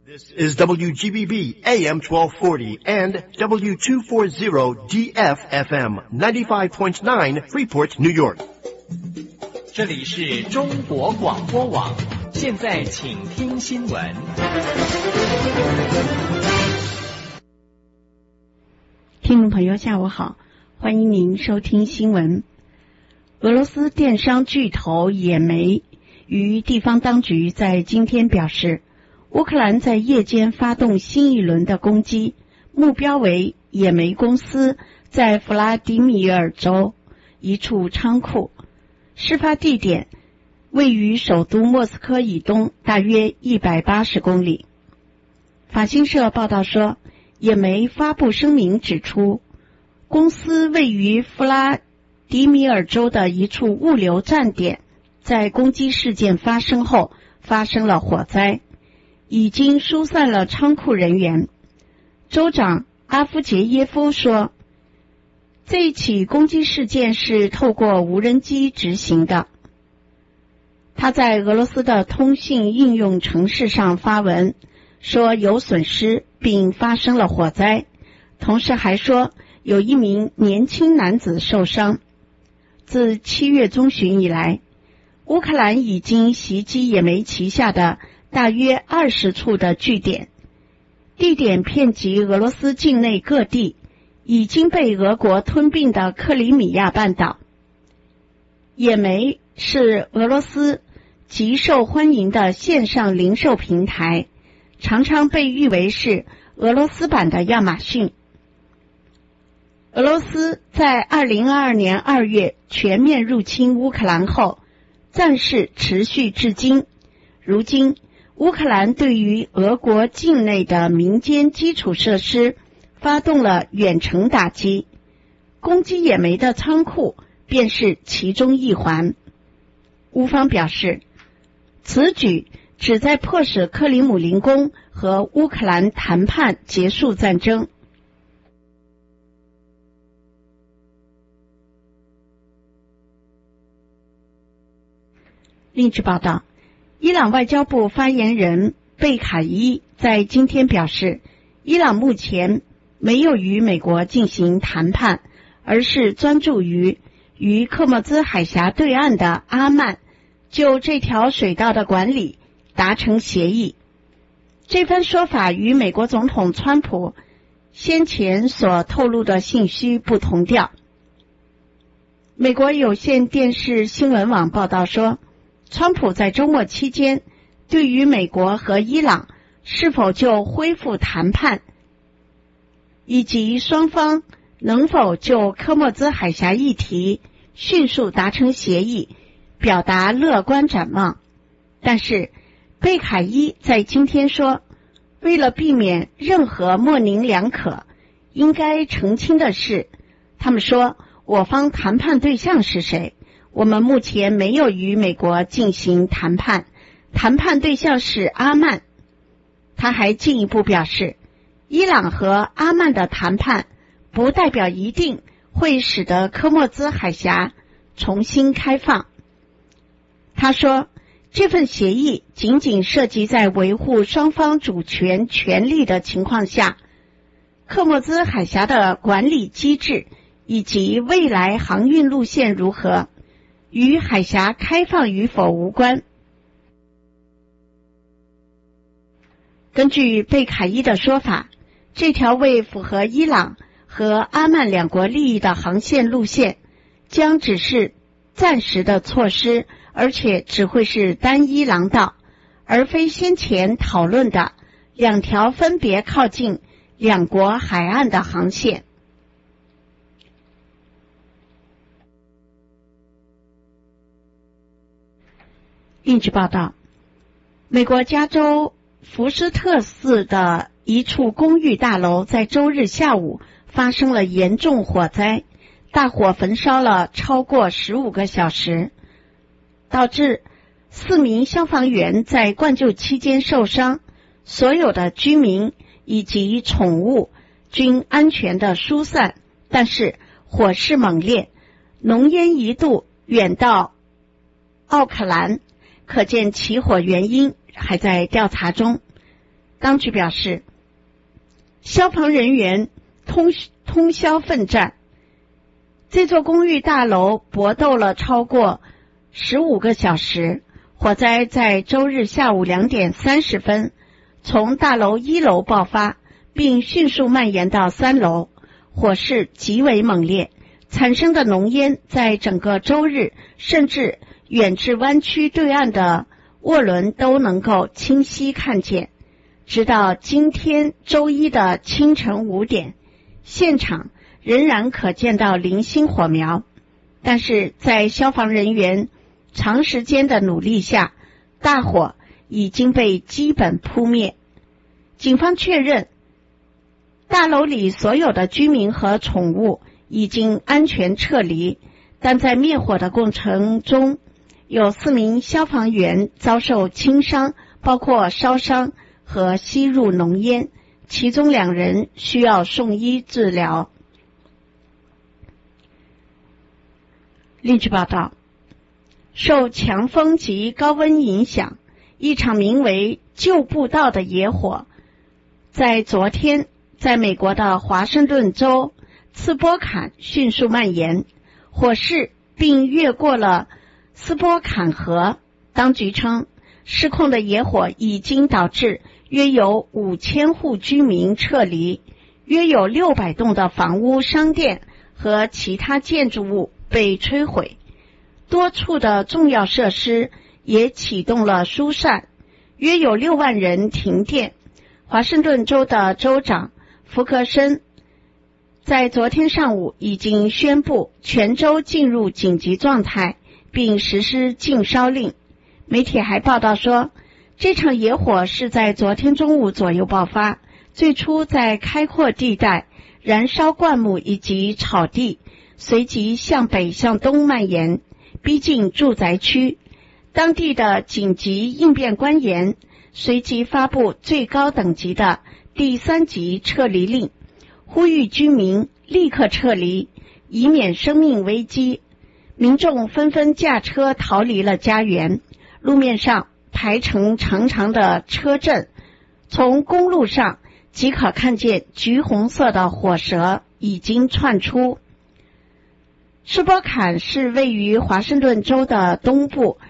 This is WGBB AM 1240 and W240DF FM 95.9 Freeport, New York. 这里是中国广播网，现在请听新闻。 听众朋友，下午好，欢迎您收听新闻。俄罗斯电商巨头野莓与地方当局在今天表示，乌克兰在夜间发动新一轮的攻击，目标为野莓公司在弗拉迪米尔州一处仓库，事发地点位于首都莫斯科以东大约180公里。法新社报道说，野莓发布声明指出，公司位于弗拉迪米尔州的一处物流站点在攻击事件发生后发生了火灾，已经疏散了仓库人员。州长阿夫杰耶夫说，这一起攻击事件是透过无人机执行的。他在俄罗斯的通信应用程式上发文说有损失并发生了火灾，同时还说有一名年轻男子受伤。自7月中旬以来，乌克兰已经袭击野莓旗下的大约20处的据点，地点遍及俄罗斯境内各地，已经被俄国吞并的克里米亚半岛。野莓是俄罗斯极受欢迎的线上零售平台，常常被誉为是俄罗斯版的亚马逊。俄罗斯在2022年2月全面入侵乌克兰后，战事持续至今。如今乌克兰对于俄国境内的民间基础设施发动了远程打击，攻击野莓的仓库便是其中一环。乌方表示，此举旨在迫使克里姆林宫和乌克兰谈判结束战争。另据报道，伊朗外交部发言人贝卡伊在今天表示，伊朗目前没有与美国进行谈判，而是专注于与科莫兹海峡对岸的阿曼就这条水道的管理达成协议。这番说法与美国总统川普先前所透露的信息不同调。美国有线电视新闻网报道说，川普在周末期间对于美国和伊朗是否就恢复谈判，以及双方能否就科莫兹海峡议题迅速达成协议，表达乐观展望。但是贝卡伊在今天说，为了避免任何模棱两可，应该澄清的是，他们说我方谈判对象是谁，我们目前没有与美国进行谈判，谈判对象是阿曼。他还进一步表示，伊朗和阿曼的谈判不代表一定会使得科莫兹海峡重新开放。他说，这份协议仅仅涉及在维护双方主权权利的情况下，科莫兹海峡的管理机制以及未来航运路线如何，与海峡开放与否无关。根据贝卡伊的说法，这条为符合伊朗和阿曼两国利益的航线路线将只是暂时的措施，而且只会是单一廊道，而非先前讨论的两条分别靠近两国海岸的航线。另据报道，美国加州福斯特市的一处公寓大楼在周日下午发生了严重火灾，大火焚烧了超过15个小时，导致4名消防员在灌救期间受伤，所有的居民以及宠物均安全的疏散，但是火势猛烈，浓烟一度远到奥克兰，可见起火原因还在调查中。 当局表示，消防人员通宵奋战，这座公寓大楼搏斗了超过15个小时。火灾在周日下午2点30分从大楼1楼爆发，并迅速蔓延到3楼，火势极为猛烈，产生的浓烟在整个周日甚至远至湾区对岸的涡轮都能够清晰看见。直到今天周一的清晨5点，现场仍然可见到零星火苗，但是在消防人员长时间的努力下，大火已经被基本扑灭。警方确认，大楼里所有的居民和宠物已经安全撤离，但在灭火的过程中，有4名消防员遭受轻伤，包括烧伤和吸入浓烟，其中2人需要送医治疗。另据报道，受强风及高温影响，一场名为旧步道的野火在昨天在美国的华盛顿州斯波坎迅速蔓延，火势并越过了斯波坎河。当局称，失控的野火已经导致约有5000户居民撤离，约有600栋的房屋、商店和其他建筑物被摧毁，多处的重要设施也启动了疏散，约有6万人停电。华盛顿州的州长福克森在昨天上午已经宣布全州进入紧急状态，并实施禁烧令。媒体还报道说，这场野火是在昨天中午左右爆发，最初在开阔地带燃烧灌木以及草地，随即向北向东蔓延，逼近住宅区。当地的紧急应变官员随即发布最高等级的第3级撤离令，呼吁居民立刻撤离，以免生命危机。民众纷纷驾车逃离了家园，路面上排成长长的车阵，从公路上即可看见橘红色的火舌已经窜出。斯波坎是位于华盛顿州的东部，